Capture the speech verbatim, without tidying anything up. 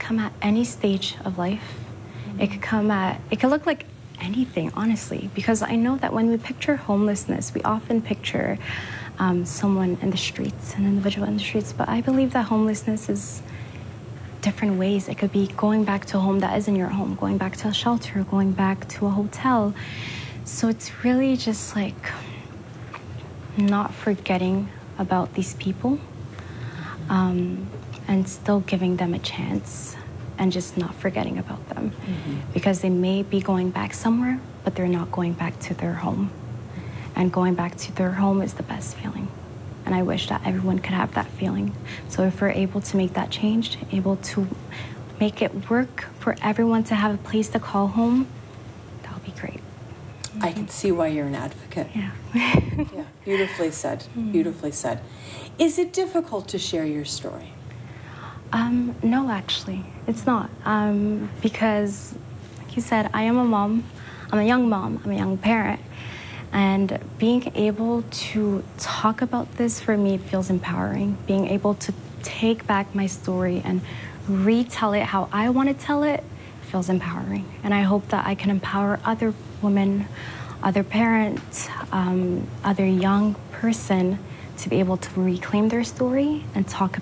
come at any stage of life. It could come at, it could look like anything, honestly, because I know that when we picture homelessness, we often picture um, someone in the streets, an individual in the streets, but I believe that homelessness is different ways. It could be going back to a home that isn't your home, going back to a shelter, going back to a hotel. So it's really just like not forgetting about these people um, and still giving them a chance and just not forgetting about them mm-hmm. because they may be going back somewhere, but they're not going back to their home. And going back to their home is the best feeling. And I wish that everyone could have that feeling. So if we're able to make that change, able to make it work for everyone to have a place to call home, that would be great. I can see why you're an advocate. Yeah. Yeah, beautifully said, beautifully said. Is it difficult to share your story? Um, no, actually, it's not. Um, because, like you said, I am a mom. I'm a young mom. I'm a young parent. And being able to talk about this for me feels empowering. Being able to take back my story and retell it how I want to tell it feels empowering. And I hope that I can empower other women, other parents, um, other young person to be able to reclaim their story and talk